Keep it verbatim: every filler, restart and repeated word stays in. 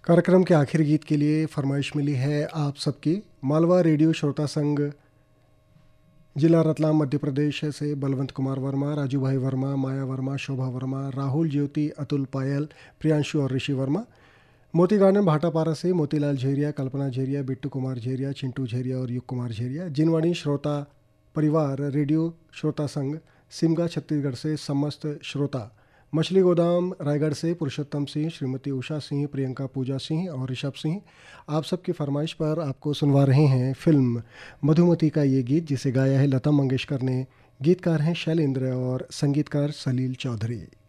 कार्यक्रम के आखिरी गीत के लिए फरमाइश मिली है आप सबकी। मालवा रेडियो श्रोता संघ, जिला रतलाम, मध्य प्रदेश से बलवंत कुमार वर्मा, राजू भाई वर्मा, माया वर्मा, शोभा वर्मा, राहुल, ज्योति, अतुल, पायल, प्रियांशु और ऋषि वर्मा। मोती गार्डन भाटापारा से मोतीलाल झेरिया, कल्पना झेरिया, बिट्टू कुमार झेरिया, चिंटू झेरिया और युग कुमार झेरिया। जिनवाणी श्रोता परिवार रेडियो श्रोता संघ सिमगा छत्तीसगढ़ से समस्त श्रोता। मछली गोदाम रायगढ़ से पुरुषोत्तम सिंह, श्रीमती उषा सिंह, प्रियंका पूजा सिंह और ऋषभ सिंह, आप सबकी फरमाइश पर आपको सुनवा रहे हैं फिल्म मधुमती का ये गीत, जिसे गाया है लता मंगेशकर ने। गीतकार हैं शैलेंद्र और संगीतकार सलील चौधरी।